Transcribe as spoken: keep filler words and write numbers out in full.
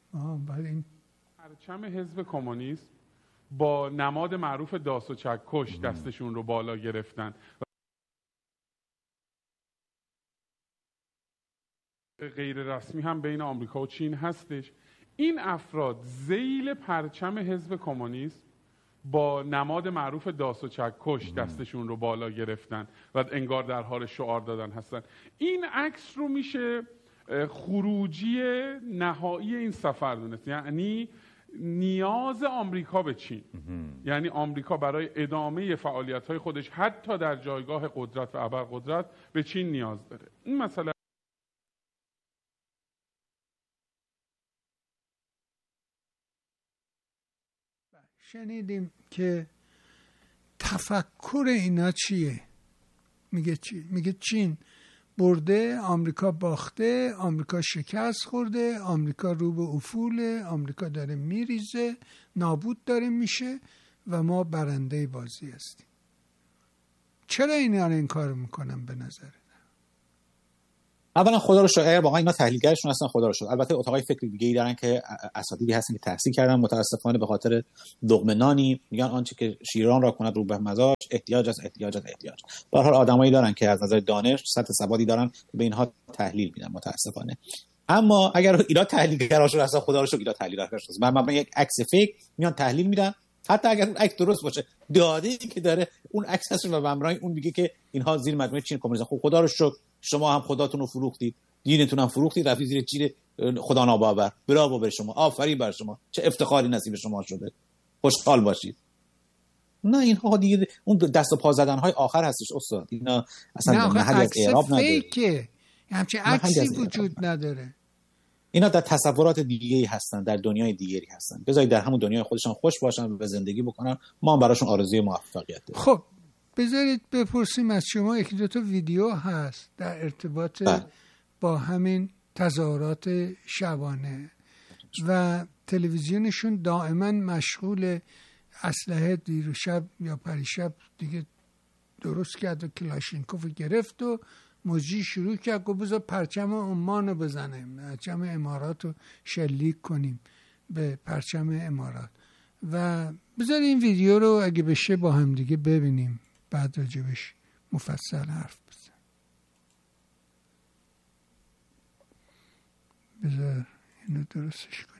آه بعد این پرچم حزب کمونیست با نماد معروف داس و چکش دستشون رو بالا گرفتن. غیر رسمی هم بین آمریکا و چین هستش. این افراد ذیل پرچم حزب کمونیست با نماد معروف داس و چکش دستشون رو بالا گرفتن و انگار در حال شعار دادن هستن. این عکس رو میشه خروجی نهایی این سفر دونست، یعنی نیاز آمریکا به چین. یعنی آمریکا برای ادامه فعالیت‌های خودش حتی در جایگاه قدرت و ابرقدرت به چین نیاز داره. این مسئله شنیدیم که تفکر اینا چیه؟ میگه چی؟ میگه چین برده، آمریکا باخته، آمریکا شکست خورده، آمریکا رو به افوله، آمریکا داره میریزه، نابود داره میشه و ما برنده بازی هستیم. چرا اینا این کارو میکنن به نظره؟ اولا خدا رو شکر اگر واقعا اینا تحلیلگرشون هستن خدا رو شکر. البته اتاقای فکر دیگه‌ای دارن که اساتیدی هستن که تحصیل کردن، متاسفانه به خاطر لقمه نانی میگن آنچه که شیران را کند رو به مزاج احتیاج است احتیاج است احتیاج. به هر حال آدمایی دارن که از نظر دانش سطح سوادی دارن که به اینها تحلیل میدن متاسفانه. اما اگر اینا تحلیلگراشون هستن خدا رو شکر اینا تحلیلگراشون هستن. من من یک عکس فیک میان تحلیل میدن، حتی اگر اون عکس درست باشه داده‌ای که داره اون عکس هست و مبرای اون میگه که اینها زیر مجموعه چین کمونیست. خب خدا رو شکر شما هم خداتون رو فروختید، دینتون هم فروختید، رفتید زیر چین خدا ناباور. برافو بر شما، آفرین بر شما، چه افتخاری نصیب شما شده، خوشحال باشید. نه اینها دیگه اون دست و پا زدن های آخر هستش استاد. اینا اصلا محلی از اعراب نداره. فیکه، همچین عکسی وجود نداره. اینا در تصورات دیگه‌ای هستن، در دنیای دیگری هستن. بذارید در همون دنیای خودشون خوش باشن و زندگی بکنن، ما هم براشون آرزوی موفقیت داریم. خب بذارید بپرسیم از شما، یکی دو تا ویدیو هست در ارتباط با, با همین تظاهرات شبانه و تلویزیونشون دائما مشغول اسلحه دیر و شب یا پریشب دیگه درست کرد و کلاشینکوف گرفت و موجی شروع کرد که بذار پرچم عمان رو بزنیم، پرچم امارات رو شلیک کنیم به پرچم امارات. و بذار این ویدیو رو اگه بشه با هم دیگه ببینیم، بعد راجبش مفصل حرف بزن. بذار اینو درستش کنیم.